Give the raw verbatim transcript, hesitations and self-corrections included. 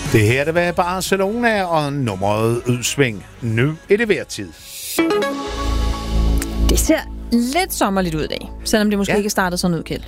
Det her, det var Barcelona og nummeret Udsving. Nu er det værtid. Det ser lidt sommerligt ud i dag, selvom det måske ja. ikke startede sådan ud, Kjeld.